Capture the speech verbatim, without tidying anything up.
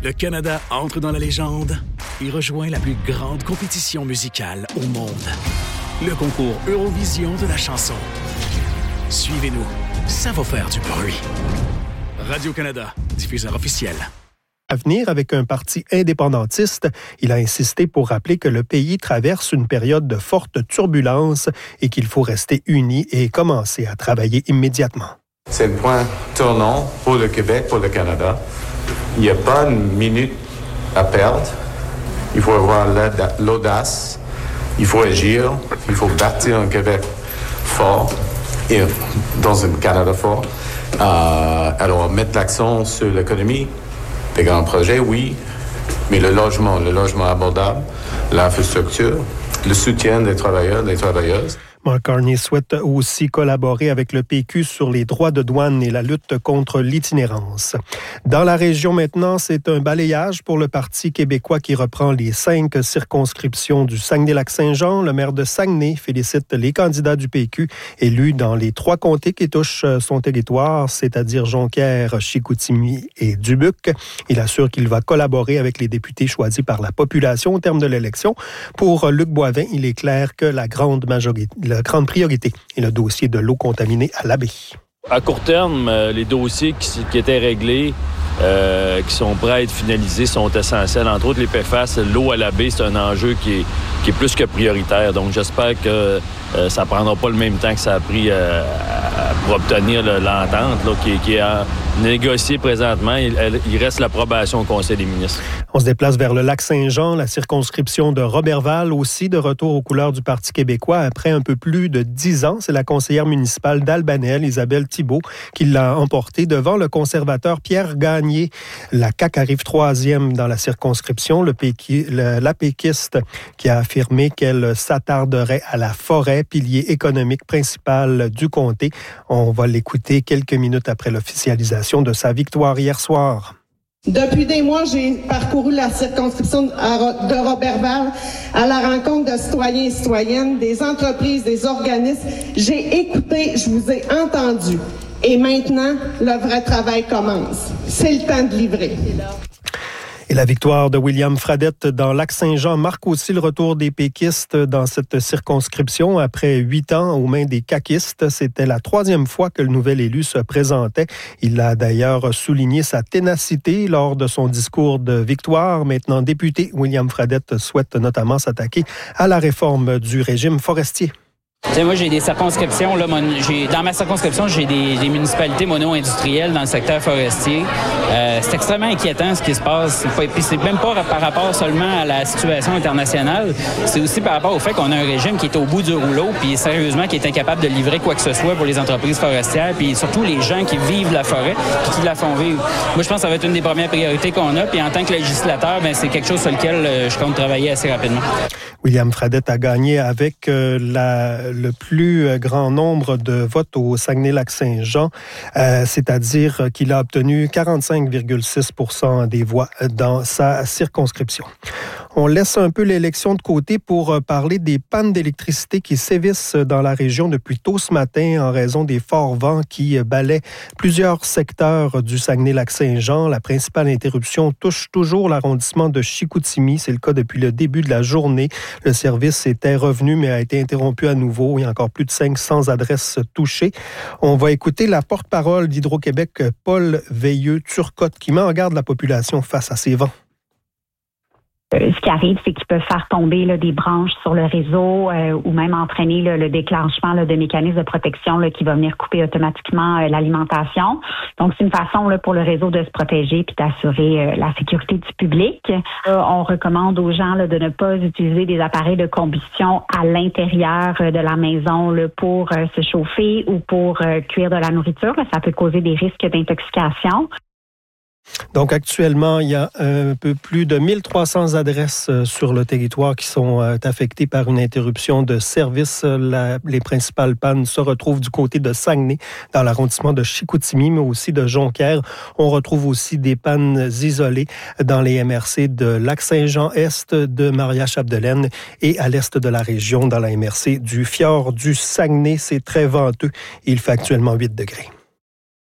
Le Canada entre dans la légende et rejoint la plus grande compétition musicale au monde. Le concours Eurovision de la chanson. Suivez-nous, ça va faire du bruit. Radio-Canada, diffuseur officiel. À venir avec un parti indépendantiste, il a insisté pour rappeler que le pays traverse une période de forte turbulence et qu'il faut rester unis et commencer à travailler immédiatement. C'est le point tournant pour le Québec, pour le Canada. Il n'y a pas une minute à perdre. Il faut avoir l'audace, il faut agir, il faut bâtir un Québec fort et dans un Canada fort. Euh, alors, mettre l'accent sur l'économie, des grands projets, oui, mais le logement, le logement abordable, l'infrastructure, le soutien des travailleurs, des travailleuses. Mark Carney souhaite aussi collaborer avec le P Q sur les droits de douane et la lutte contre l'itinérance. Dans la région maintenant, c'est un balayage pour le Parti québécois qui reprend les cinq circonscriptions du Saguenay-Lac-Saint-Jean. Le maire de Saguenay félicite les candidats du P Q élus dans les trois comtés qui touchent son territoire, c'est-à-dire Jonquière, Chicoutimi et Dubuque. Il assure qu'il va collaborer avec les députés choisis par la population au terme de l'élection. Pour Luc Boivin, il est clair que la grande majorité, la grande priorité est le dossier de l'eau contaminée à la baie. À court terme, les dossiers qui, qui étaient réglés, euh, qui sont prêts à être finalisés, sont essentiels. Entre autres, les P F A S, l'eau à la baie, c'est un enjeu qui est, qui est plus que prioritaire. Donc, j'espère que euh, ça ne prendra pas le même temps que ça a pris euh, pour obtenir là, l'entente là, qui, qui est à négocier présentement. Il, il reste l'approbation au Conseil des ministres. On se déplace vers le Lac-Saint-Jean, la circonscription de Roberval, aussi de retour aux couleurs du Parti québécois après un peu plus de dix ans. C'est la conseillère municipale d'Albanel, Isabelle Thibault, qui l'a emporté devant le conservateur Pierre Gagné. La C A Q arrive troisième dans la circonscription. Le péqui, le, la péquiste qui a affirmé qu'elle s'attarderait à la forêt, pilier économique principal du comté. On va l'écouter quelques minutes après l'officialisation de sa victoire hier soir. Depuis des mois, j'ai parcouru la circonscription de Roberval à la rencontre de citoyens et citoyennes, des entreprises, des organismes. J'ai écouté, je vous ai entendu. Et maintenant, le vrai travail commence. C'est le temps de livrer. Et la victoire de William Fradette dans Lac-Saint-Jean marque aussi le retour des péquistes dans cette circonscription. Après huit ans aux mains des caquistes, c'était la troisième fois que le nouvel élu se présentait. Il a d'ailleurs souligné sa ténacité lors de son discours de victoire. Maintenant député, William Fradette souhaite notamment s'attaquer à la réforme du régime forestier. T'sais, moi, j'ai des circonscriptions. Là, mon, j'ai, dans ma circonscription, j'ai des, des municipalités mono-industrielles dans le secteur forestier. Euh, c'est extrêmement inquiétant ce qui se passe. Puis c'est même pas par rapport seulement à la situation internationale. C'est aussi par rapport au fait qu'on a un régime qui est au bout du rouleau, puis sérieusement, qui est incapable de livrer quoi que ce soit pour les entreprises forestières, puis surtout les gens qui vivent la forêt, puis qui la font vivre. Moi, je pense que ça va être une des premières priorités qu'on a. Puis en tant que législateur, ben, c'est quelque chose sur lequel euh, je compte travailler assez rapidement. William Fradette a gagné avec euh, la, le plus grand nombre de votes au Saguenay-Lac-Saint-Jean, euh, c'est-à-dire qu'il a obtenu quarante-cinq virgule six pour cent des voix dans sa circonscription. On laisse un peu l'élection de côté pour parler des pannes d'électricité qui sévissent dans la région depuis tôt ce matin en raison des forts vents qui balaient plusieurs secteurs du Saguenay-Lac-Saint-Jean. La principale interruption touche toujours l'arrondissement de Chicoutimi. C'est le cas depuis le début de la journée. Le service était revenu, mais a été interrompu à nouveau. Il y a encore plus de cinq cents adresses touchées. On va écouter la porte-parole d'Hydro-Québec, Paul Veilleux-Turcotte, qui met en garde la population face à ces vents. Euh, ce qui arrive, c'est qu'ils peuvent faire tomber là, des branches sur le réseau euh, ou même entraîner là, le déclenchement là, de mécanismes de protection là, qui va venir couper automatiquement euh, l'alimentation. Donc, c'est une façon là, pour le réseau de se protéger puis d'assurer euh, la sécurité du public. Euh, on recommande aux gens là, de ne pas utiliser des appareils de combustion à l'intérieur euh, de la maison là, pour euh, se chauffer ou pour euh, cuire de la nourriture. Là. Ça peut causer des risques d'intoxication. Donc, actuellement, il y a un peu plus de mille trois cents adresses sur le territoire qui sont affectées par une interruption de service. La, les principales pannes se retrouvent du côté de Saguenay, dans l'arrondissement de Chicoutimi, mais aussi de Jonquière. On retrouve aussi des pannes isolées dans les M R C de Lac-Saint-Jean-Est, de Maria-Chapdelaine et à l'est de la région, dans la M R C du Fjord du Saguenay. C'est très venteux. Il fait actuellement huit degrés.